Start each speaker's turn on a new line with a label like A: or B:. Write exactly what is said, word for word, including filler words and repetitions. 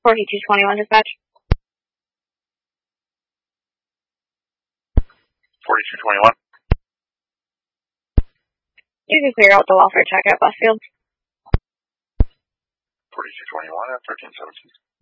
A: forty-two twenty-one dispatch.
B: forty-two twenty-one.
A: You can clear out the welfare check at Busfield.
B: forty-two twenty-one at thirteen seventeen.